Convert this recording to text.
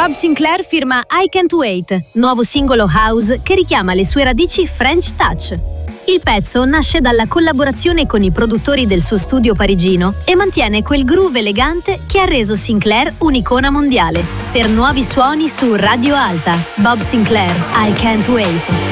Bob Sinclair firma I Can't Wait, nuovo singolo house che richiama le sue radici French Touch. Il pezzo nasce dalla collaborazione con i produttori del suo studio parigino e mantiene quel groove elegante che ha reso Sinclair un'icona mondiale. Per nuovi suoni su Radio Alta, Bob Sinclair, I Can't Wait.